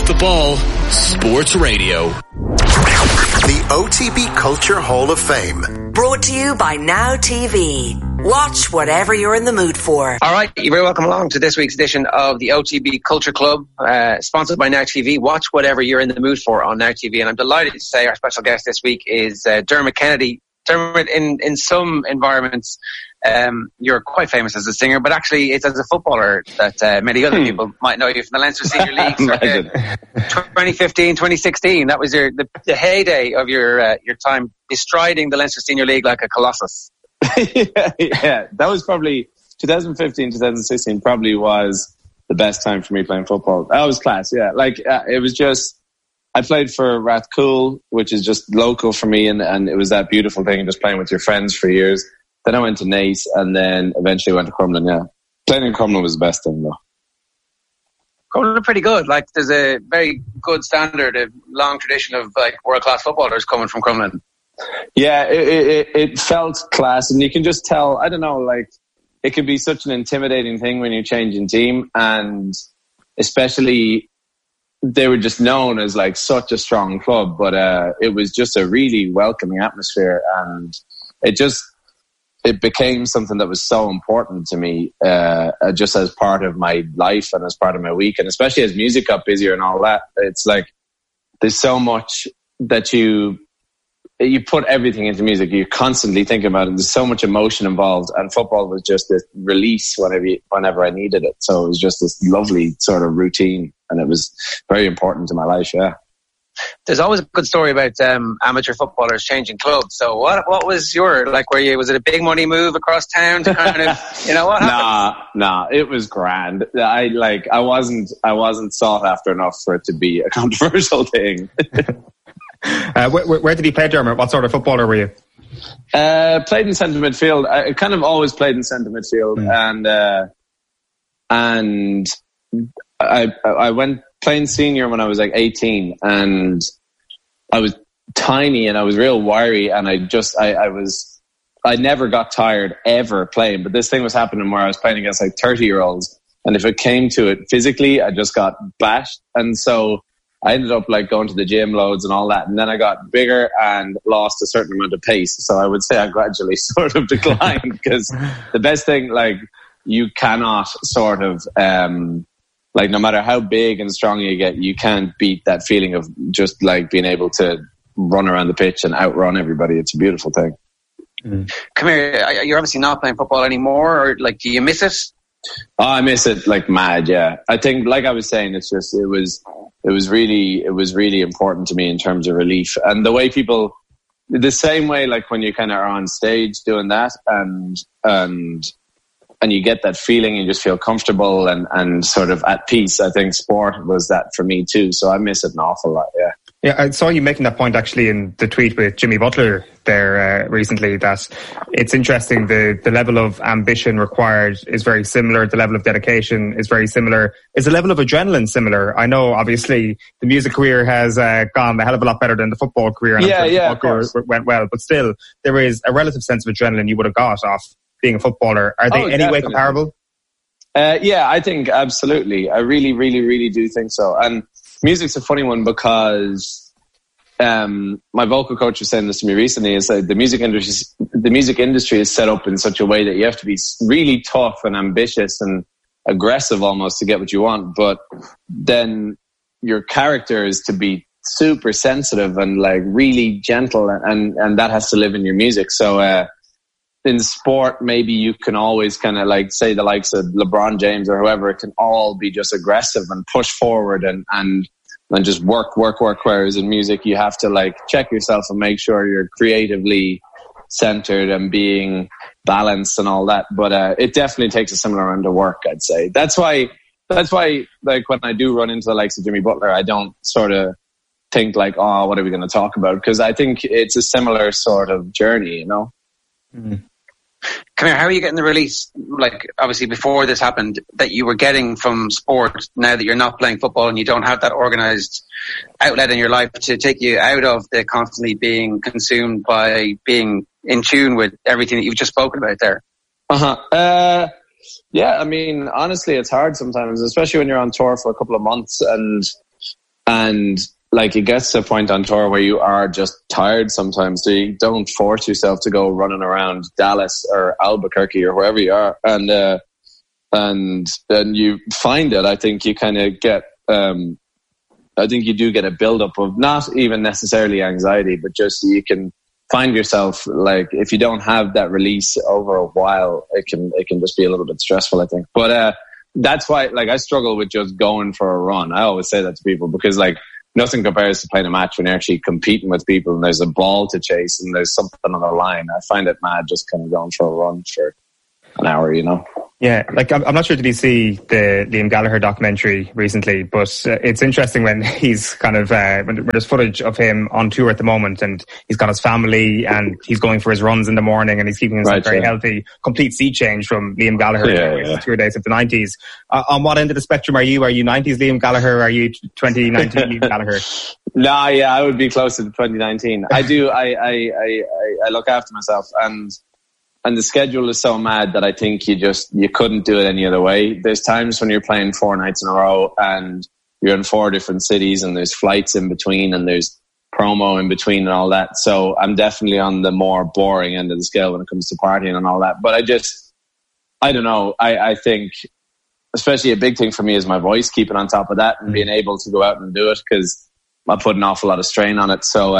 Off the Ball Sports Radio. The OTB Culture Hall of Fame. Brought to you by Now TV. Watch whatever you're in the mood for. All right, you're very welcome along to this week's edition of the OTB Culture Club, sponsored by Now TV. Watch whatever you're in the mood for on Now TV. And I'm delighted to say our special guest this week is Dermot Kennedy. Dermot, in some environments, you're quite famous as a singer, but actually it's as a footballer that many other people might know you from the Leinster Senior League. 2015, 2016, that was the heyday of your time bestriding the Leinster Senior League like a colossus. yeah, that was probably 2015, 2016 probably was the best time for me playing football. That was class, yeah. It was just, I played for Rathcoole, which is just local for me, and it was that beautiful thing of just playing with your friends for years. Then I went to Naas, and then eventually went to Crumlin, yeah. Playing in Crumlin was the best thing, though. Crumlin are pretty good. There's a very good standard, a long tradition of, world-class footballers coming from Crumlin. Yeah, it felt class, and you can just tell, I don't know, it could be such an intimidating thing when you're changing team, and especially they were just known as such a strong club, but it was just a really welcoming atmosphere, and it became something that was so important to me, just as part of my life and as part of my week, and especially as music got busier and all that. It's there's so much that you put everything into music. You're constantly thinking about it. There's so much emotion involved, and football was just this release whenever I needed it. So it was just this lovely sort of routine, and it was very important to my life. Yeah. There's always a good story about amateur footballers changing clubs. So what was your was it a big money move across town to kind of what happened? Nah, it was grand. I wasn't sought after enough for it to be a controversial thing. Where did you play, Dermot? What sort of footballer were you? Played in centre midfield. I kind of always played in centre midfield, and I went playing senior when I was 18, and I was tiny and I was real wiry, and I never got tired ever playing. But this thing was happening where I was playing against 30-year-olds, and if it came to it physically, I just got bashed, and so I ended up going to the gym loads and all that. And then I got bigger and lost a certain amount of pace. So I would say I gradually sort of declined, because the best thing, you cannot sort of, no matter how big and strong you get, you can't beat that feeling of just being able to run around the pitch and outrun everybody. It's a beautiful thing. Come here, you're obviously not playing football anymore, or do you miss it? Oh, I miss it mad, yeah. I think, I was saying, it's just, it was really important to me in terms of relief. And the way people, the same way, when you kind of are on stage doing that and you get that feeling, you just feel comfortable and sort of at peace. I think sport was that for me too. So I miss it an awful lot, yeah. Yeah, I saw you making that point actually in the tweet with Jimmy Butler there recently, that it's interesting, the level of ambition required is very similar, the level of dedication is very similar. Is the level of adrenaline similar? I know obviously the music career has gone a hell of a lot better than the football career, and the football career went well, but still there is a relative sense of adrenaline you would have got off being a footballer. Are they any way comparable? Yeah, I think absolutely. I really, really, really do think so. And music's a funny one, because my vocal coach was saying this to me recently, is that the music industry is set up in such a way that you have to be really tough and ambitious and aggressive almost to get what you want, but then your character is to be super sensitive and really gentle, and that has to live in your music. So in sport, maybe you can always kind of say the likes of LeBron James or whoever, it can all be just aggressive and push forward and just work. Whereas in music, you have to check yourself and make sure you're creatively centered and being balanced and all that. But it definitely takes a similar amount of work, I'd say. That's why when I do run into the likes of Jimmy Butler, I don't sort of think what are we going to talk about? Because I think it's a similar sort of journey, Mm-hmm. Come here, how are you getting the release, obviously before this happened, that you were getting from sport, now that you're not playing football and you don't have that organised outlet in your life to take you out of the constantly being consumed by being in tune with everything that you've just spoken about there? Yeah, I mean, honestly, it's hard sometimes, especially when you're on tour for a couple of months and And like, it gets to a point on tour where you are just tired sometimes, so you don't force yourself to go running around Dallas or Albuquerque or wherever you are. And then you find it. I think you kind of get, I think you do get a buildup of not even necessarily anxiety, but just you can find yourself, like, if you don't have that release over a while, it can just be a little bit stressful, I think. But that's why, like, I struggle with just going for a run. I always say that to people, because like, nothing compares to playing a match when you're actually competing with people and there's a ball to chase and there's something on the line. I find it mad just kind of going for a run for an hour, you know? Yeah, like, I'm not sure, did you see the Liam Gallagher documentary recently? But it's interesting when he's kind of, when there's footage of him on tour at the moment, and he's got his family and he's going for his runs in the morning and he's keeping himself very healthy. Complete sea change from Liam Gallagher tour days of the 90s. On what end of the spectrum are you? Are you 90s Liam Gallagher? Are you 2019 Liam Gallagher? Nah, yeah, I would be closer to 2019. I do, I look after myself, and the schedule is so mad that I think you couldn't do it any other way. There's times when you're playing 4 nights in a row and you're in 4 different cities and there's flights in between and there's promo in between and all that. So I'm definitely on the more boring end of the scale when it comes to partying and all that. But I don't know. I think especially a big thing for me is my voice, keeping on top of that and being able to go out and do it, because I put an awful lot of strain on it. So,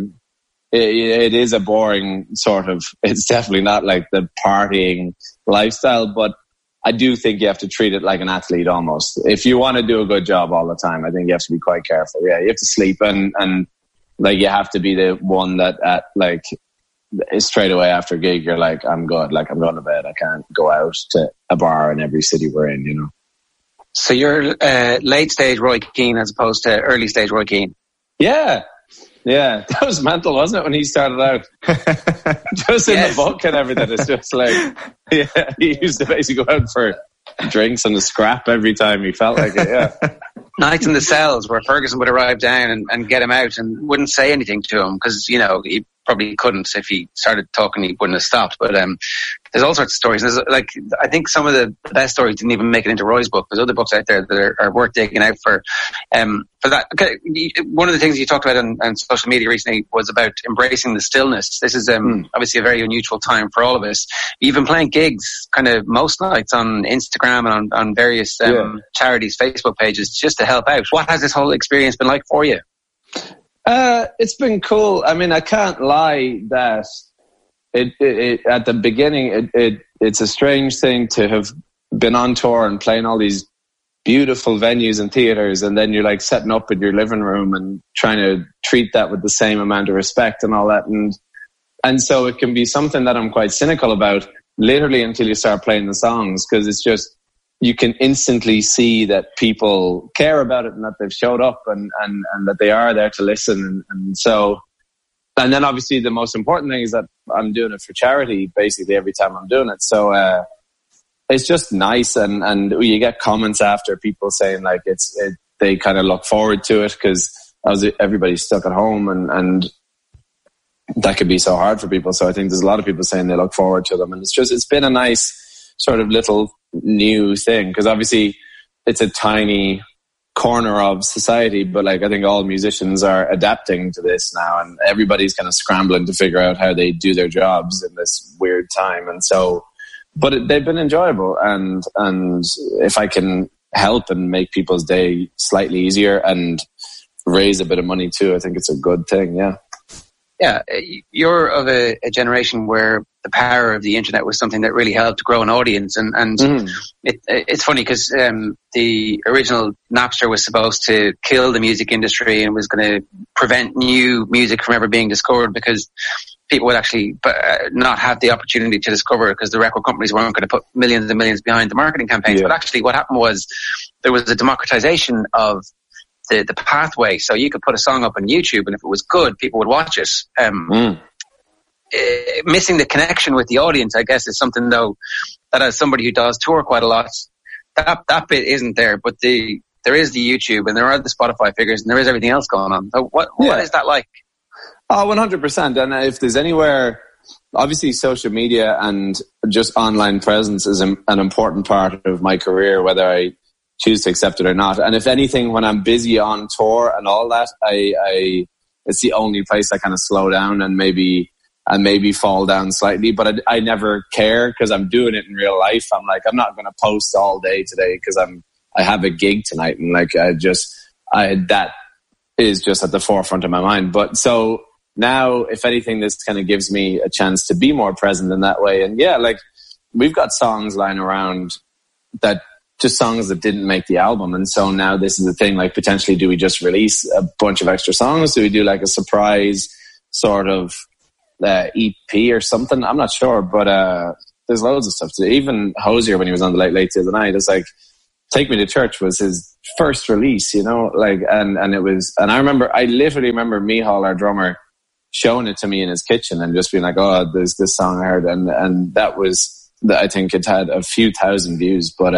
it is a boring sort of, it's definitely not like the partying lifestyle, but I do think you have to treat it like an athlete almost. If you want to do a good job all the time, I think you have to be quite careful. Yeah, you have to sleep and like, you have to be the one that like straight away after a gig, you're like, I'm good. Like, I'm going to bed. I can't go out to a bar in every city we're in, you know? So you're late stage Roy Keane as opposed to early stage Roy Keane. Yeah. Yeah, that was mental, wasn't it, when he started out? Just in the book and everything. It's just like, yeah, he used to basically go out for drinks and a scrap every time he felt like it, yeah. Nights in the cells where Ferguson would arrive down and get him out and wouldn't say anything to him because, you know, he probably couldn't. If he started talking, he wouldn't have stopped. But there's all sorts of stories. There's, like, I think some of the best stories didn't even make it into Roy's book. There's other books out there that are worth digging out for that. Okay, one of the things you talked about on social media recently was about embracing the stillness. This is obviously a very unusual time for all of us. You've been playing gigs kind of most nights on Instagram and on various charities' Facebook pages just to help out. What has this whole experience been like for you? It's been cool. I mean, I can't lie that it at the beginning, it's a strange thing to have been on tour and playing all these beautiful venues and theaters, and then you're like setting up in your living room and trying to treat that with the same amount of respect and all that. And so it can be something that I'm quite cynical about, literally until you start playing the songs, because it's just, you can instantly see that people care about it and that they've showed up and that they are there to listen. And then obviously the most important thing is that I'm doing it for charity basically every time I'm doing it. So it's just nice. And you get comments after, people saying like they kind of look forward to it because everybody's stuck at home and that could be so hard for people. So I think there's a lot of people saying they look forward to them. And it's been a nice sort of little new thing, because obviously it's a tiny corner of society, but like I think all musicians are adapting to this now, and everybody's kind of scrambling to figure out how they do their jobs in this weird time. And so, but they've been enjoyable, and if I can help and make people's day slightly easier and raise a bit of money too, I think it's a good thing. Yeah, you're of a generation where the power of the internet was something that really helped grow an audience. And it's funny because the original Napster was supposed to kill the music industry and was going to prevent new music from ever being discovered, because people would actually not have the opportunity to discover it because the record companies weren't going to put millions and millions behind the marketing campaigns. Yeah. But actually what happened was there was a democratization of the pathway. So you could put a song up on YouTube, and if it was good, people would watch it. Missing the connection with the audience, I guess, is something though that as somebody who does tour quite a lot, that bit isn't there. But there is the YouTube, and there are the Spotify figures, and there is everything else going on. So what is that like? Oh, 100%. And if there's anywhere, obviously social media and just online presence is an important part of my career, whether I choose to accept it or not. And if anything, when I'm busy on tour and all that, it's the only place I kind of slow down and maybe fall down slightly. But I never care because I'm doing it in real life. I'm like, I'm not going to post all day today because I have a gig tonight, and like that is just at the forefront of my mind. But so now, if anything, this kind of gives me a chance to be more present in that way. And yeah, like we've got songs lying around that just songs that didn't make the album. And so now this is the thing, like potentially do we just release a bunch of extra songs? Do we do like a surprise sort of EP or something? I'm not sure, but there's loads of stuff. Even Hozier, when he was on the Late the other night, it's like Take Me to Church was his first release, you know, like, and I literally remember Mihal, our drummer, showing it to me in his kitchen and just being like, oh, there's this song I heard. And that was, I think it had a few thousand views, but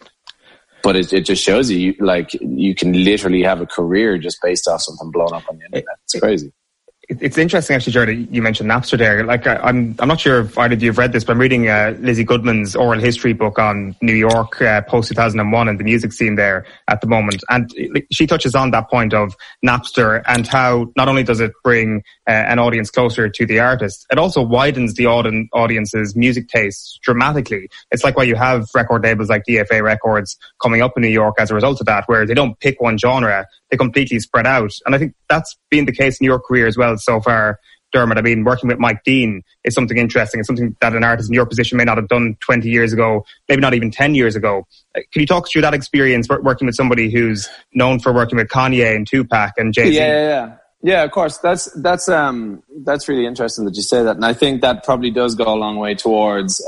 it just shows you, like, you can literally have a career just based off something blown up on the internet. It's crazy. It's interesting, actually, Jared, you mentioned Napster there. Like, I'm not sure if either of you have read this, but I'm reading Lizzie Goodman's oral history book on New York post-2001 and the music scene there at the moment. And she touches on that point of Napster and how not only does it bring an audience closer to the artist, it also widens the audience's music tastes dramatically. It's like why you have record labels like DFA Records coming up in New York as a result of that, where they don't pick one genre, they completely spread out. And I think that's been the case in your career as well so far, Dermot. I mean, working with Mike Dean is something interesting. It's something that an artist in your position may not have done 20 years ago, maybe not even 10 years ago. Can you talk us through that experience working with somebody who's known for working with Kanye and Tupac and Jay-Z? Yeah, of course. That's really interesting that you say that. And I think that probably does go a long way towards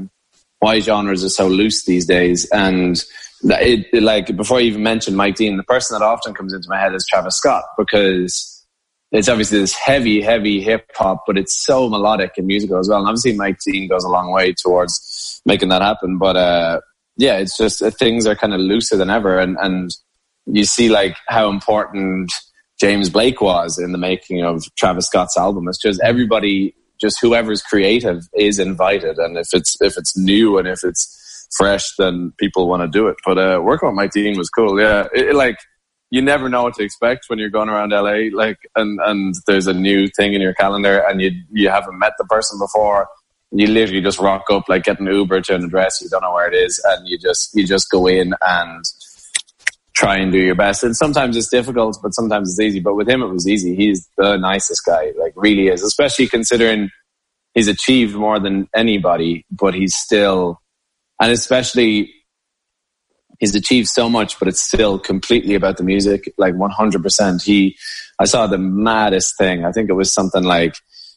why genres are so loose these days. And like, before you even mentioned Mike Dean, the person that often comes into my head is Travis Scott, because it's obviously this heavy hip hop, but it's so melodic and musical as well. And obviously Mike Dean goes a long way towards making that happen. But yeah, it's just things are kind of looser than ever. And you see like how important James Blake was in the making of Travis Scott's album. It's just everybody, just whoever's creative is invited. And if it's new and if it's fresh, then people want to do it. But working with Mike Dean was cool. Yeah. Like, you never know what to expect when you're going around LA, like, and there's a new thing in your calendar and you haven't met the person before. You literally just rock up, like get an Uber to an address, you don't know where it is, and you just go in and try and do your best. And sometimes it's difficult, but sometimes it's easy. But with him, it was easy. He's the nicest guy, like really is, especially considering he's achieved more than anybody, but he's still, and especially he's achieved so much, but it's still completely about the music, like 100%. I saw the maddest thing. I think it was something like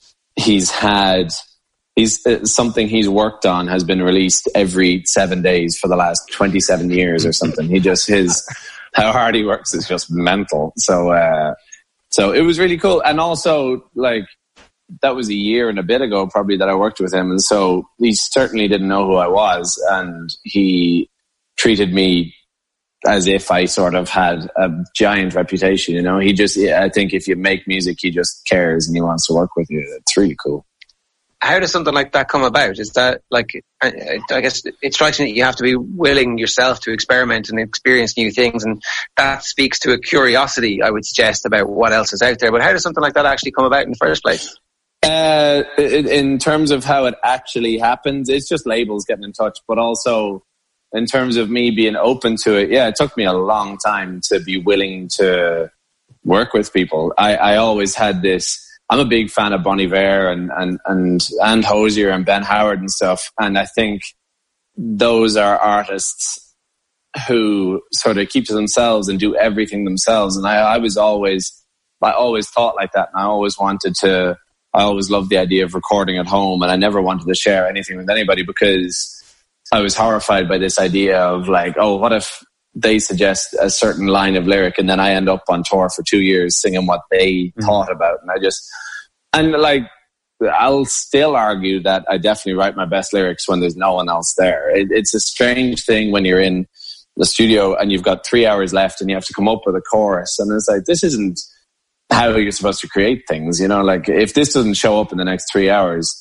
something he's worked on has been released every 7 days for the last 27 years or something. How hard he works is just mental. So it was really cool. And also, like, that was a year and a bit ago probably that I worked with him. And so he certainly didn't know who I was. And he treated me as if I sort of had a giant reputation, you know. I think if you make music, he just cares and he wants to work with you. It's really cool. How does something like that come about? Is that, like, I guess it strikes me that you have to be willing yourself to experiment and experience new things, and that speaks to a curiosity, I would suggest, about what else is out there. But how does something like that actually come about in the first place? In terms of how it actually happens, it's just labels getting in touch, but also in terms of me being open to it, yeah, it took me a long time to be willing to work with people. I always had this, I'm a big fan of Bon Iver and Hozier and Ben Howard and stuff. And I think those are artists who sort of keep to themselves and do everything themselves. And I always thought like that. And I always loved the idea of recording at home, and I never wanted to share anything with anybody because I was horrified by this idea of like, oh, what if they suggest a certain line of lyric and then I end up on tour for 2 years singing what they thought about. And I'll still argue that I definitely write my best lyrics when there's no one else there. It's a strange thing when you're in the studio and you've got 3 hours left and you have to come up with a chorus. And it's like, this isn't how you're supposed to create things, you know, like if this doesn't show up in the next 3 hours,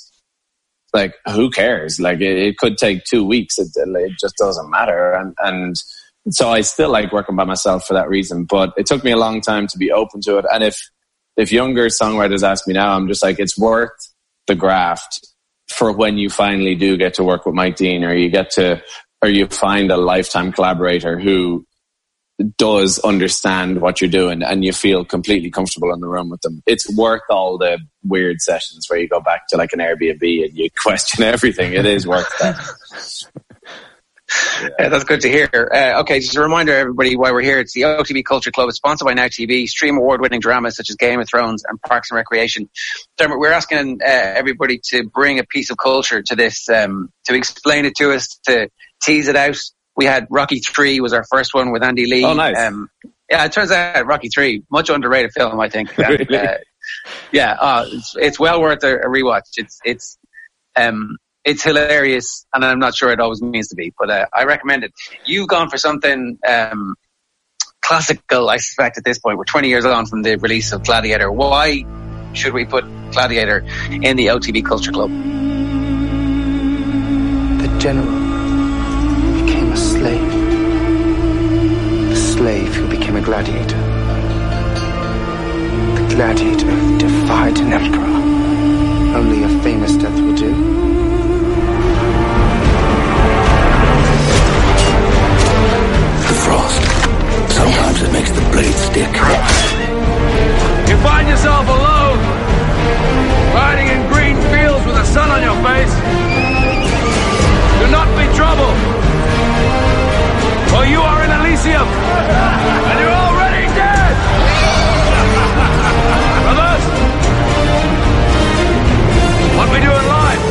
like, who cares? Like, it could take 2 weeks. It just doesn't matter. And So I still like working by myself for that reason, but it took me a long time to be open to it. And if younger songwriters ask me now, I'm just like, it's worth the graft for when you finally do get to work with Mike Dean, or you find a lifetime collaborator who does understand what you're doing and you feel completely comfortable in the room with them. It's worth all the weird sessions where you go back to like an Airbnb and you question everything. It is worth that. Yeah, that's good to hear. Okay, just a reminder, everybody, why we're here. It's the OTB Culture Club. It's sponsored by Now TV. Stream award-winning dramas such as Game of Thrones and Parks and Recreation. Dermot, we're asking everybody to bring a piece of culture to this, to explain it to us, to tease it out. We had Rocky 3 was our first one with Andy Lee. Oh, nice. Yeah, it turns out Rocky 3, much underrated film, I think. Really? It's well worth a rewatch. It's hilarious, and I'm not sure it always means to be, but I recommend it. You've gone for something classical, I suspect, at this point. We're 20 years on from the release of Gladiator. Why should we put Gladiator in the OTB Culture Club? The general became a slave. The slave who became a gladiator. The gladiator who defied an emperor. Only a famous death will do. Frost. Sometimes it makes the blade stick. You find yourself alone, riding in green fields with the sun on your face. Do not be troubled, for you are in Elysium, and you're already dead. Brothers, what we do in life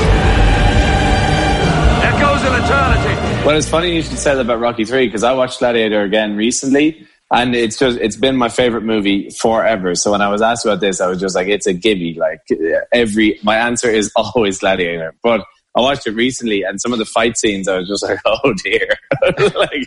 echoes in eternity. Well, it's funny you should say that about Rocky 3, because I watched Gladiator again recently, and it's been my favorite movie forever. So when I was asked about this, I was just like, it's a gimme. Like my answer is always Gladiator. But I watched it recently, and some of the fight scenes, I was just like, oh dear, like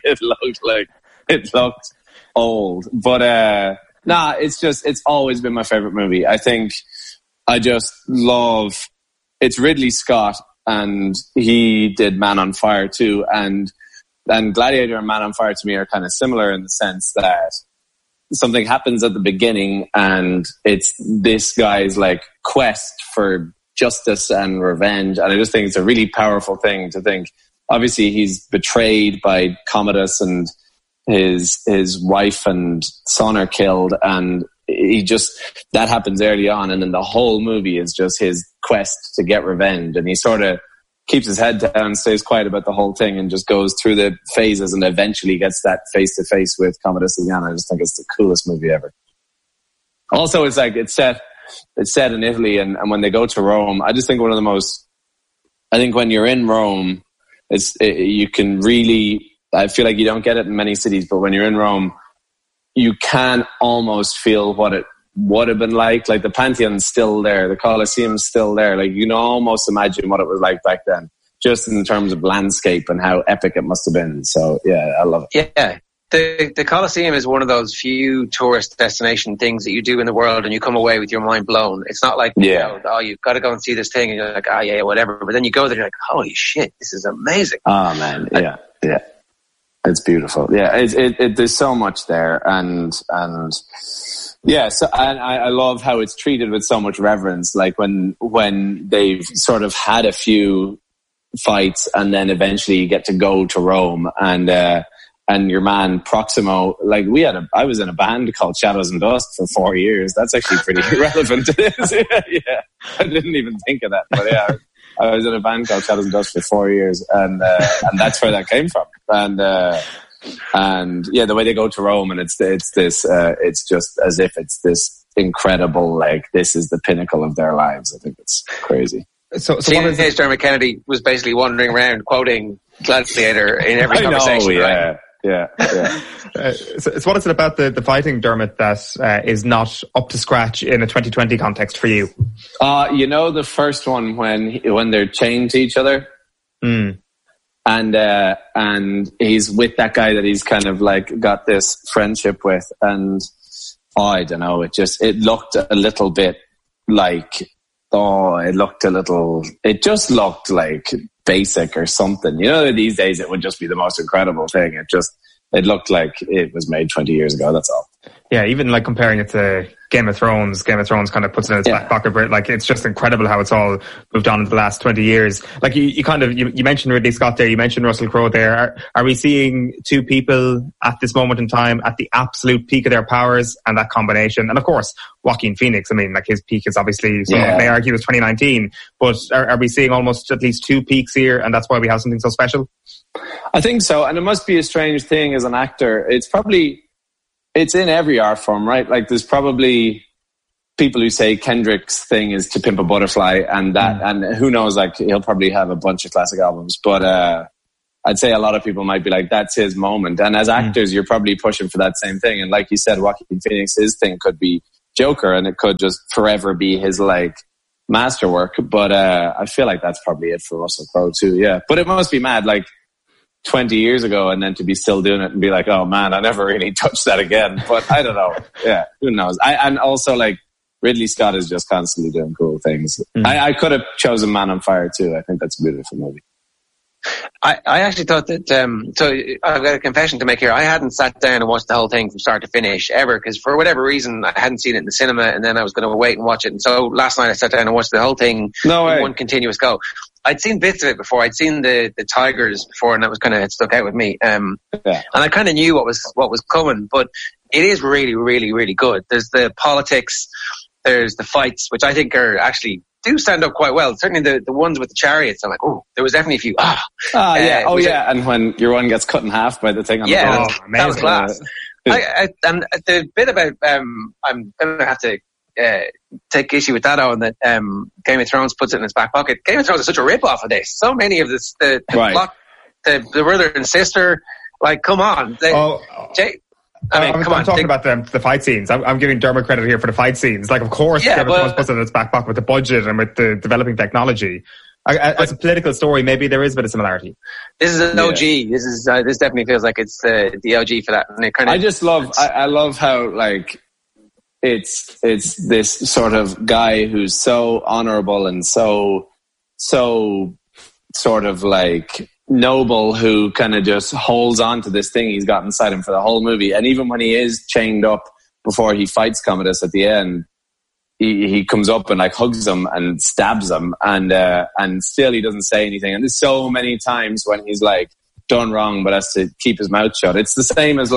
it looked old. But it's always been my favorite movie. I think I just love. It's Ridley Scott. And he did Man on Fire too. And Gladiator and Man on Fire to me are kind of similar in the sense that something happens at the beginning and it's this guy's like quest for justice and revenge. And I just think it's a really powerful thing to think. Obviously he's betrayed by Commodus and his wife and son are killed, and that happens early on, and then the whole movie is just his quest to get revenge, and he sort of keeps his head down, stays quiet about the whole thing, and just goes through the phases and eventually gets that face-to-face with Commodus again. I just think it's the coolest movie ever. Also, it's set in Italy, and when they go to Rome, I just think one of the most, I think when you're in Rome, you can really, I feel like you don't get it in many cities, but when you're in Rome, you can almost feel what it would have been like the Pantheon's still there, the Colosseum's still there. Like, you can almost imagine what it was like back then, just in terms of landscape and how epic it must have been. So yeah, I love it. Yeah. The Colosseum is one of those few tourist destination things that you do in the world and you come away with your mind blown. It's not like, you've got to go and see this thing and you're like, whatever. But then you go there and you're like, holy shit, this is amazing. Oh man. Yeah. It's beautiful. Yeah. There's so much there. And yeah, so I love how it's treated with so much reverence. Like when they've sort of had a few fights and then eventually you get to go to Rome and your man Proximo, like I was in a band called Shadows and Dust for 4 years. That's actually pretty relevant to this. Yeah. I didn't even think of that, but yeah, I was in a band called Shadows and Dust for 4 years, and that's where that came from. And yeah, the way they go to Rome, and it's just as if it's this incredible, like, this is the pinnacle of their lives. I think it's crazy. So Dermot Kennedy was basically wandering around quoting Gladiator in every conversation. Right? Yeah. So what is it about the fighting, Dermot, that is not up to scratch in a 2020 context for you? The first one when they're chained to each other, and he's with that guy that he's kind of like got this friendship with, and I don't know, it looked a little bit like, it just looked like basic or something. These days it would just be the most incredible thing. It looked like it was made 20 years ago. That's all. Yeah, even like comparing it to Game of Thrones kind of puts it in its back pocket. But like, it's just incredible how it's all moved on in the last 20 years. Like you mentioned Ridley Scott there, you mentioned Russell Crowe there. Are we seeing two people at this moment in time at the absolute peak of their powers, and that combination? And of course, Joaquin Phoenix, I mean, like his peak is obviously, some may argue, was 2019, but are we seeing almost at least two peaks here, and that's why we have something so special? I think so. And it must be a strange thing as an actor. It's in every art form, right? Like there's probably people who say Kendrick's thing is To Pimp a Butterfly, and who knows, like he'll probably have a bunch of classic albums, but I'd say a lot of people might be like, that's his moment. And as actors, you're probably pushing for that same thing. And like you said, Joaquin Phoenix, his thing could be Joker, and it could just forever be his like masterwork. But I feel like that's probably it for Russell Crowe too. Yeah, but it must be mad, like 20 years ago, and then to be still doing it and be like, oh man, I never really touched that again. But I don't know. Yeah, who knows? And also like Ridley Scott is just constantly doing cool things. I could have chosen Man on Fire too. I think that's a beautiful movie. I actually thought that, so I've got a confession to make here. I hadn't sat down and watched the whole thing from start to finish ever, because for whatever reason, I hadn't seen it in the cinema, and then I was going to wait and watch it. And so last night I sat down and watched the whole thing in one continuous go. I'd seen bits of it before. I'd seen the Tigers before, and that was kind of stuck out with me. And I kind of knew what was coming, but it is really, really, really good. There's the politics, there's the fights, which I think are actually do stand up quite well. Certainly the ones with the chariots, I'm like, oh, there was definitely a few. And when your one gets cut in half by the thing on the floor. That was class. And the bit about, I'm going to have to take issue with that, Owen, that Game of Thrones puts it in its back pocket. Game of Thrones is such a rip-off of this. So many of this, the plot, the brother and sister, like, come on. I'm talking about the fight scenes. I'm giving Dermot credit here for the fight scenes. Like, of course, Game of Thrones puts it in its back pocket with the budget and with the developing technology. As a political story, maybe there is a bit of similarity. This is an OG. This definitely feels like it's the OG for that. And it kind of. I love how like it's this sort of guy who's so honorable and so sort of like noble, who kind of just holds on to this thing he's got inside him for the whole movie. And even when he is chained up before he fights Commodus at the end, he comes up and like hugs him and stabs him, and still he doesn't say anything. And there's so many times when he's like done wrong but has to keep his mouth shut. It's the same as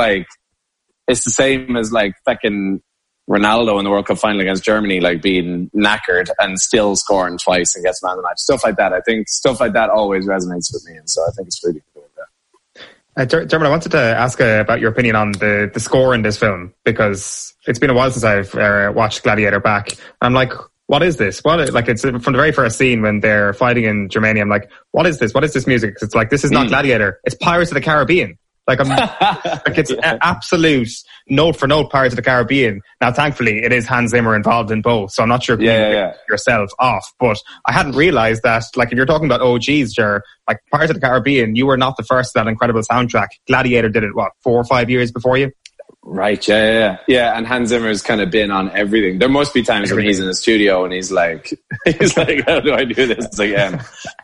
fucking Ronaldo in the World Cup final against Germany, like being knackered and still scoring twice and gets man of the match. Stuff like that. I think stuff like that always resonates with me, and so I think it's really cool. Dermot, I wanted to ask about your opinion on the score in this film, because it's been a while since I've watched Gladiator back. I'm like, what is this? It's from the very first scene when they're fighting in Germania. I'm like, what is this? What is this music? It's like, this is not Gladiator. It's Pirates of the Caribbean. Like, it's absolute note for note Pirates of the Caribbean. Now, thankfully, it is Hans Zimmer involved in both, so I'm not sure if you yourself off. But I hadn't realised that, like, if you're talking about OGs, Ger, like Pirates of the Caribbean, you were not the first to that incredible soundtrack. Gladiator did it, 4 or 5 years before you? Right, yeah. And Hans Zimmer's kind of been on everything. There must be times when he's in the studio and he's like, how do I do this again?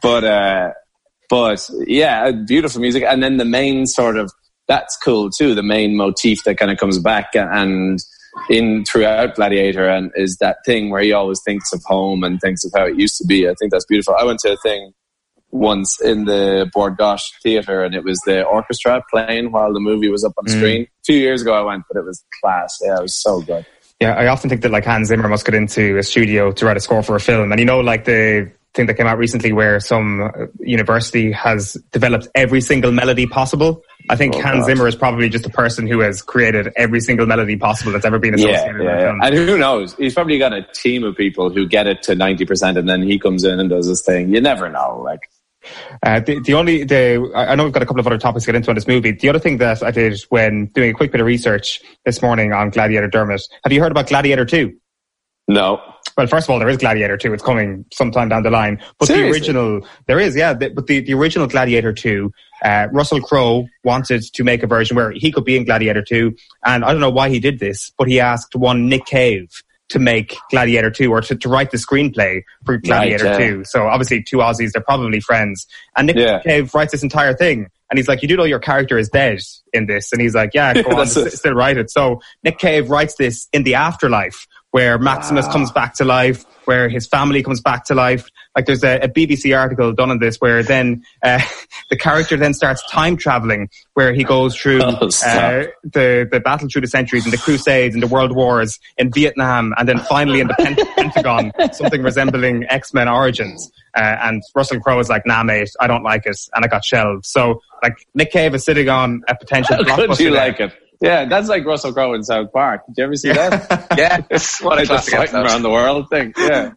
But yeah, beautiful music. And then the main sort of, that's cool too, the main motif that kind of comes back and in throughout Gladiator, and is that thing where he always thinks of home and thinks of how it used to be. I think that's beautiful. I went to a thing once in the Bord Gáis Theatre, and it was the orchestra playing while the movie was up on the screen. A few years ago I went, but it was class. Yeah, it was so good. Yeah, I often think that like Hans Zimmer must get into a studio to write a score for a film. And you know, like the thing that came out recently where some university has developed every single melody possible. I think Hans Zimmer is probably just a person who has created every single melody possible that's ever been associated with a film. And who knows? He's probably got a team of people who get it to 90% and then he comes in and does his thing. You never know. Like, I know we've got a couple of other topics to get into on this movie. The other thing that I did when doing a quick bit of research this morning on Gladiator, Dermot, have you heard about Gladiator 2? No. Well, first of all, there is Gladiator 2. It's coming sometime down the line. But Seriously? The original, there is, yeah. But the original Gladiator 2, Russell Crowe wanted to make a version where he could be in Gladiator 2. And I don't know why he did this, but he asked one Nick Cave to make Gladiator 2 or to write the screenplay for Gladiator 2. So obviously two Aussies, they're probably friends. And Nick Cave writes this entire thing. And he's like, you do know your character is dead in this? And he's like, yeah, go on, still write it. So Nick Cave writes this in the afterlife, where Maximus comes back to life, where his family comes back to life. Like there's a BBC article done on this where then the character then starts time traveling, where he goes through the battle through the centuries and the Crusades and the World Wars in Vietnam, and then finally in the Pentagon, something resembling X-Men Origins. And Russell Crowe is like, nah, mate, I don't like it, and I got shelved. So like Nick Cave is sitting on a potential blockbuster. Could you like it? Yeah, that's like Russell Crowe in South Park. Did you ever see that? Yeah, what a classic fighting around the world thing. Yeah.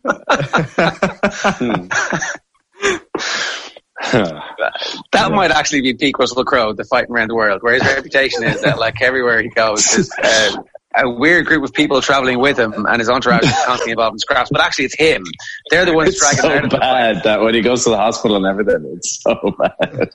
That might actually be peak Russell Crowe, the fighting around the world, where his reputation is that like everywhere he goes, there's a weird group of people traveling with him, and his entourage is constantly involved in scraps. But actually, it's him. They're the ones dragging him out of the fight. It's so bad that when he goes to the hospital and everything, it's so bad.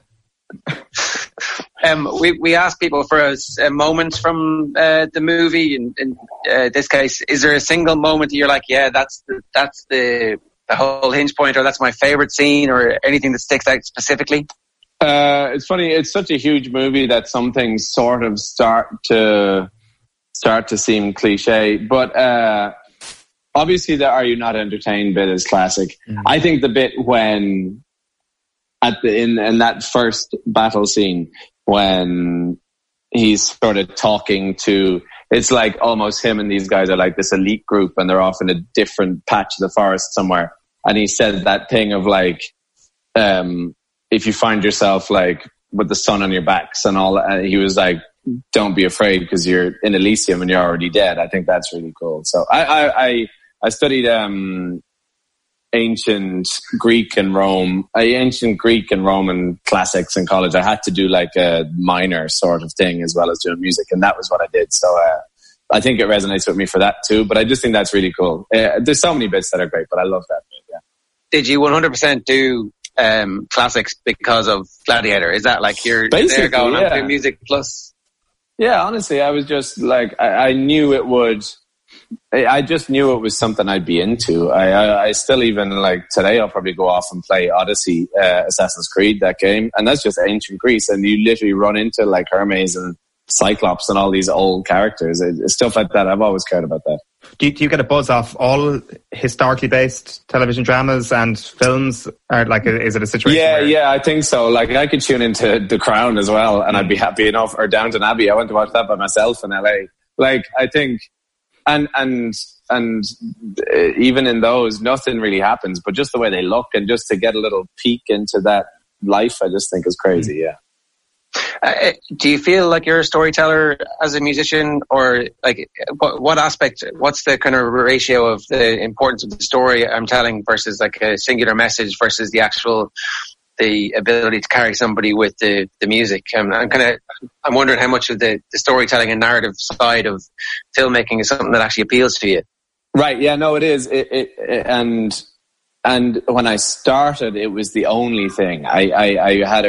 We asked people for a moment from the movie. In this case, is there a single moment that you're like, yeah, that's the whole hinge point, or that's my favorite scene, or anything that sticks out specifically? It's funny. It's such a huge movie that some things sort of start to seem cliche, but obviously the "Are You Not Entertained" bit is classic. Mm-hmm. I think the bit when in that first battle scene, when he's sort of talking to, it's like almost him and these guys are like this elite group, and they're off in a different patch of the forest somewhere. And he said that thing of like, if you find yourself like with the sun on your backs and all, he was like, don't be afraid because you're in Elysium and you're already dead. I think that's really cool. So I studied ancient Greek and Roman classics in college. I had to do like a minor sort of thing as well as doing music, and that was what I did. So I think it resonates with me for that too. But I just think that's really cool. There's so many bits that are great, but I love that bit. Yeah. Did you 100% do classics because of Gladiator? Is that like you're there going on to music plus? Yeah, honestly, I was just like, I knew it would. I just knew it was something I'd be into. I still even like today, I'll probably go off and play Odyssey, Assassin's Creed, that game. And that's just ancient Greece. And you literally run into like Hermes and Cyclops and all these old characters. Stuff like that. I've always cared about that. Do you get a buzz off all historically based television dramas and films? Or like, is it a situation? Yeah, I think so. Like I could tune into The Crown as well, and I'd be happy enough. Or Downton Abbey. I went to watch that by myself in LA. Like I think, and even in those, nothing really happens. But just the way they look, and just to get a little peek into that life, I just think is crazy. Yeah. Do you feel like you're a storyteller as a musician, or like what aspect, what's the kind of ratio of the importance of the story I'm telling versus like a singular message versus the ability to carry somebody with the music? I'm wondering how much of the storytelling and narrative side of filmmaking is something that actually appeals to you. Right. Yeah, no, it is. And when I started, it was the only thing. I had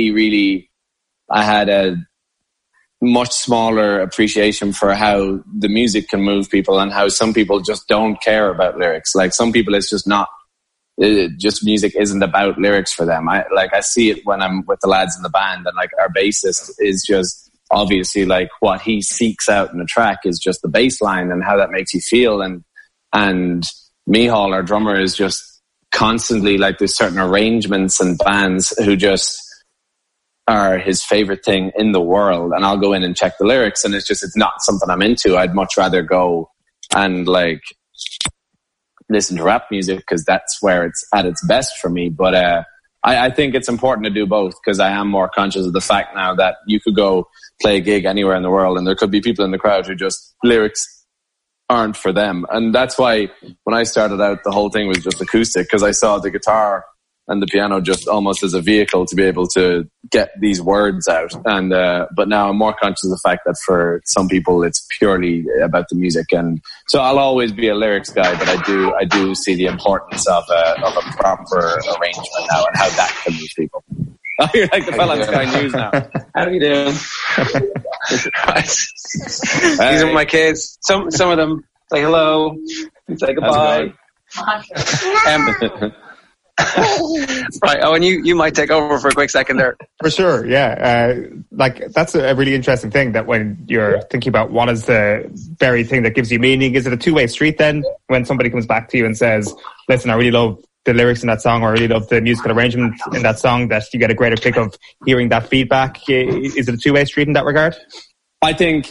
I had a much smaller appreciation for how the music can move people, and how some people just don't care about lyrics. Like some people, it's just not, just music isn't about lyrics for them. I see it when I'm with the lads in the band, and like our bassist is just obviously like what he seeks out in a track is just the bass line and how that makes you feel. And Mihal, our drummer, is just constantly like, there's certain arrangements and bands who just are his favorite thing in the world, and I'll go in and check the lyrics, and it's not something I'm into. I'd much rather go and like listen to rap music because that's where it's at its best for me. But I think it's important to do both, because I am more conscious of the fact now that you could go play a gig anywhere in the world and there could be people in the crowd who just lyrics aren't for them. And that's why when I started out, the whole thing was just acoustic, because I saw the guitar and the piano just almost as a vehicle to be able to get these words out. And but now I'm more conscious of the fact that for some people it's purely about the music. And so I'll always be a lyrics guy, but I do see the importance of a proper arrangement now and how that can move people. Oh, you're like the fella on Sky News now. How are you doing? These are my kids. Some of them say hello, say goodbye. Right. Oh, and you might take over for a quick second there. For sure, yeah. Like, that's a really interesting thing, that when you're thinking about what is the very thing that gives you meaning, is it a two-way street then? When somebody comes back to you and says, listen, I really love the lyrics in that song, or I really love the musical arrangement in that song, that you get a greater kick of hearing that feedback? Is it a two-way street in that regard? I think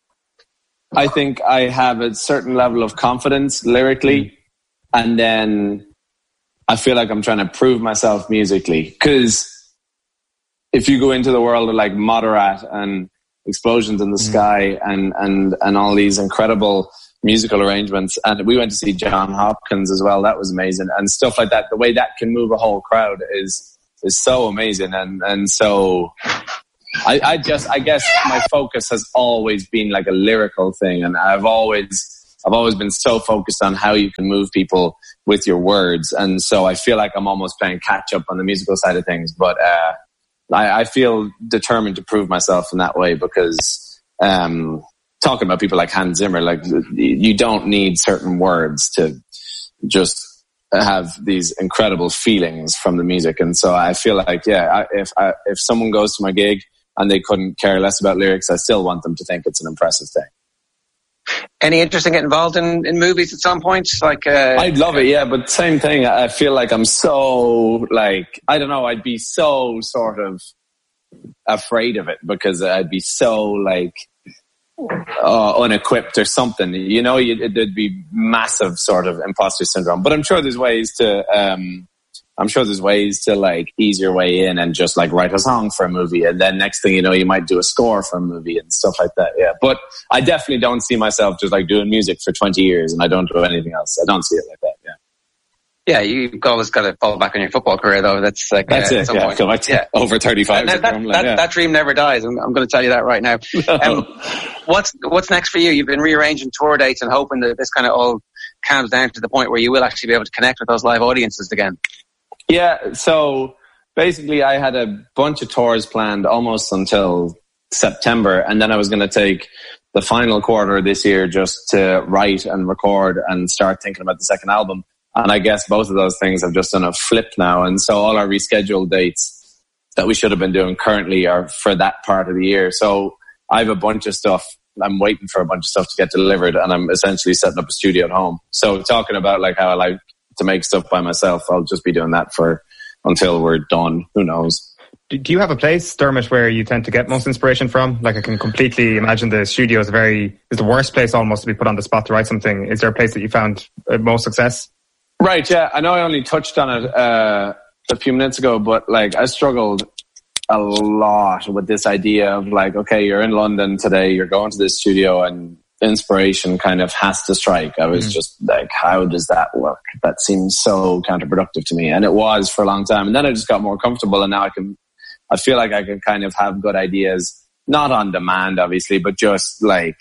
I have a certain level of confidence lyrically, and then I feel like I'm trying to prove myself musically. Because if you go into the world of like Moderat and Explosions in the Sky and all these incredible musical arrangements, and we went to see John Hopkins as well, that was amazing, and stuff like that, the way that can move a whole crowd is so amazing. And so I guess my focus has always been like a lyrical thing, and I've always been so focused on how you can move people with your words, and so I feel like I'm almost playing catch up on the musical side of things. But I feel determined to prove myself in that way, because talking about people like Hans Zimmer, like, you don't need certain words to just have these incredible feelings from the music. And so I feel like, if someone goes to my gig and they couldn't care less about lyrics, I still want them to think it's an impressive thing. Any interest in getting involved in movies at some point? Like, I'd love it, yeah, but same thing. I feel like I'm so, like, I don't know, I'd be so sort of afraid of it, because I'd be so, like, unequipped or something. You know, there'd be massive sort of imposter syndrome. But I'm sure there's ways to like ease your way in and just like write a song for a movie, and then next thing you know, you might do a score for a movie and stuff like that. Yeah, but I definitely don't see myself just like doing music for 20 years and I don't do anything else. I don't see it like that. Yeah, you've always got to fall back on your football career, though. That's like, that's it. Yeah, over 35. That dream never dies. I'm going to tell you that right now. What's next for you? You've been rearranging tour dates and hoping that this kind of all calms down to the point where you will actually be able to connect with those live audiences again. Yeah, so basically I had a bunch of tours planned almost until September, and then I was going to take the final quarter of this year just to write and record and start thinking about the second album. And I guess both of those things have just done a flip now. And so all our rescheduled dates that we should have been doing currently are for that part of the year. So I have a bunch of stuff. I'm waiting for a bunch of stuff to get delivered, and I'm essentially setting up a studio at home. So talking about like how I like to make stuff by myself, I'll just be doing that until we're done. Who knows? Do you have a place, Dermot, where you tend to get most inspiration from? Like, I can completely imagine the studio is the worst place almost to be put on the spot to write something. Is there a place that you found most success? Right, yeah. I know I only touched on it a few minutes ago, but like I struggled a lot with this idea of like, okay, you're in London today, you're going to this studio, and inspiration kind of has to strike. I was just like, how does that work? That seems so counterproductive to me. And it was for a long time. And then I just got more comfortable, and now I feel like I can kind of have good ideas, not on demand, obviously, but just like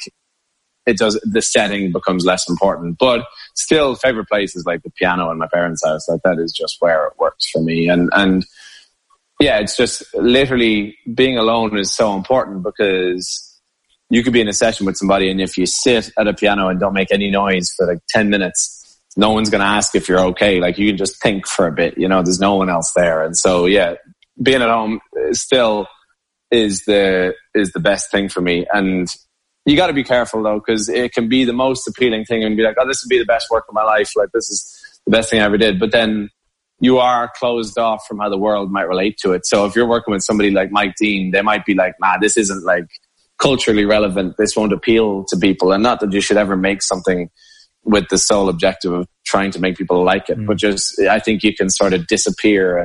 the setting becomes less important. But still, favorite place is like the piano in my parents' house. Like, that is just where it works for me. And yeah, it's just literally being alone is so important, because you could be in a session with somebody, and if you sit at a piano and don't make any noise for like 10 minutes, no one's going to ask if you're okay. Like, you can just think for a bit, you know, there's no one else there. And so, yeah, being at home still is the best thing for me. And you got to be careful though, because it can be the most appealing thing and be like, oh, this would be the best work of my life. Like, this is the best thing I ever did. But then you are closed off from how the world might relate to it. So if you're working with somebody like Mike Dean, they might be like, nah, this isn't like culturally relevant. This won't appeal to people. And not that you should ever make something with the sole objective of trying to make people like it, but just, I think you can sort of disappear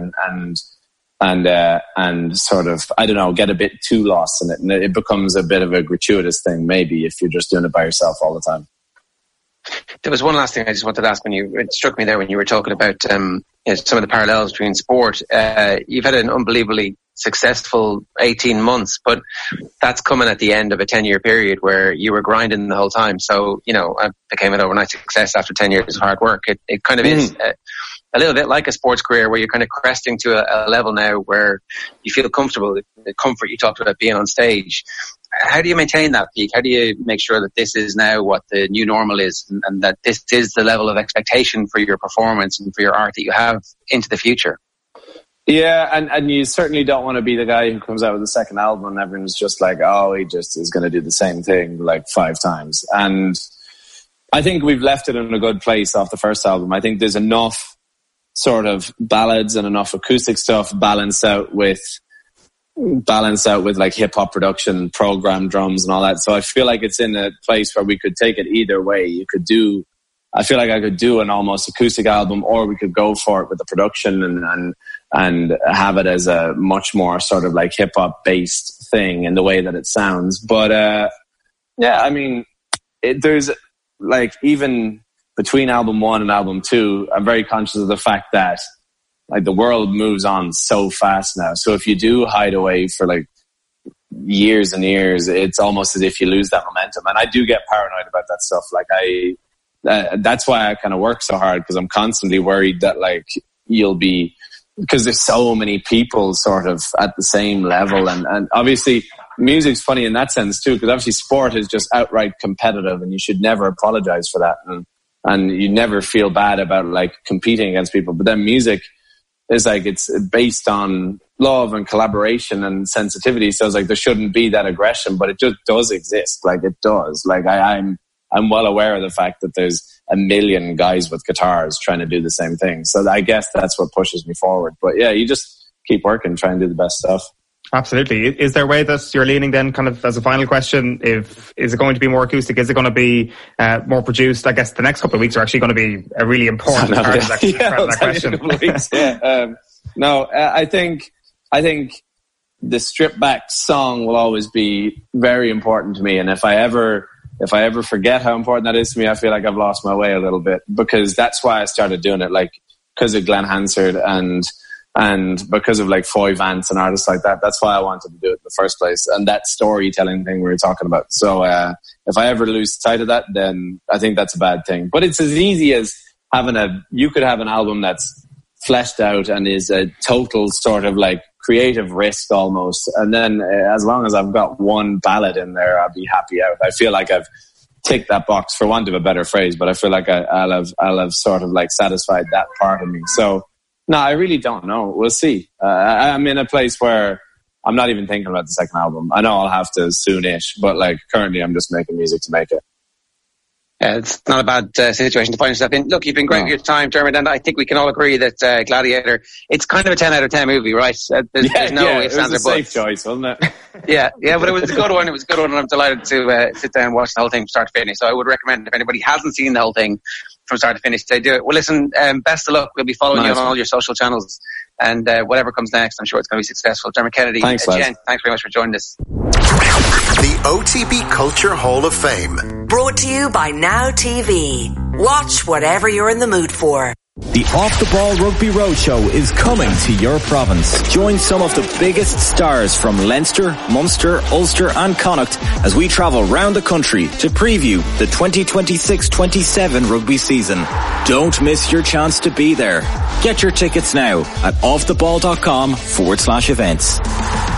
and sort of, I don't know, get a bit too lost in it. And it becomes a bit of a gratuitous thing, maybe, if you're just doing it by yourself all the time. There was one last thing I just wanted to ask. It struck me there when you were talking about some of the parallels between sport. You've had an unbelievably successful 18 months, but that's coming at the end of a 10-year period where you were grinding the whole time. So, you know, I became an overnight success after 10 years of hard work. It kind of is a little bit like a sports career where you're kind of cresting to a level now where you feel comfortable, the comfort you talked about being on stage. how do you maintain that peak? How do you make sure that this is now what the new normal is, and that this is the level of expectation for your performance and for your art that you have into the future? Yeah, and you certainly don't want to be the guy who comes out with the second album and everyone's just like, oh, he just is going to do the same thing like 5 times. And I think we've left it in a good place off the first album. I think there's enough sort of ballads and enough acoustic stuff balanced out with like hip hop production, programmed drums and all that. So I feel like it's in a place where we could take it either way. I feel like I could do an almost acoustic album, or we could go for it with the production and have it as a much more sort of like hip hop based thing in the way that it sounds. But yeah, I mean, there's like, even between album 1 and album 2, I'm very conscious of the fact that like the world moves on so fast now. So if you do hide away for like years and years, it's almost as if you lose that momentum. And I do get paranoid about that stuff. Like that's why I kind of work so hard, because I'm constantly worried that like because there's so many people sort of at the same level. And obviously music's funny in that sense too, because obviously sport is just outright competitive and you should never apologize for that. And you never feel bad about like competing against people. But then music is like, it's based on love and collaboration and sensitivity. So it's like there shouldn't be that aggression, but it just does exist. Like it does. Like I'm well aware of the fact that there's a million guys with guitars trying to do the same thing. So I guess that's what pushes me forward. But yeah, you just keep working, try and do the best stuff. Absolutely. Is there a way that you're leaning then, kind of as a final question, is it going to be more acoustic? Is it going to be more produced? I guess the next couple of weeks are actually going to be a really important part of that question. No, I think the stripped back song will always be very important to me. And if I ever forget how important that is to me, I feel like I've lost my way a little bit, because that's why I started doing it, like because of Glenn Hansard and because of like Foy Vance and artists like that. That's why I wanted to do it in the first place. And that storytelling thing we were talking about. So if I ever lose sight of that, then I think that's a bad thing. But it's as easy as you could have an album that's fleshed out and is a total sort of like creative risk almost. And then as long as I've got one ballad in there, I'll be happy out. I feel like I've ticked that box, for want of a better phrase, but I feel like I'll have sort of like satisfied that part of me. So no, I really don't know. We'll see. I'm in a place where I'm not even thinking about the second album. I know I'll have to soonish, but like currently I'm just making music to make it. It's not a bad situation to find yourself in. Look, you've been great with your time, Dermot, and I think we can all agree that Gladiator, it's kind of a 10 out of 10 movie, right? There's no ifs, ands, or buts. It was a safe choice, wasn't it? yeah, but it was a good one. It was a good one, and I'm delighted to sit down and watch the whole thing from start to finish. So I would recommend, if anybody hasn't seen the whole thing from start to finish, they do it. Well, listen, best of luck. We'll be following you on all your social channels, and whatever comes next, I'm sure it's going to be successful. Dermot Kennedy, thanks very much for joining us. The OTB Culture Hall of Fame. Brought to you by Now TV. Watch whatever you're in the mood for. The Off the Ball Rugby Roadshow is coming to your province. Join some of the biggest stars from Leinster, Munster, Ulster and Connacht as we travel round the country to preview the 2026-27 rugby season. Don't miss your chance to be there. Get your tickets now at offtheball.com/events.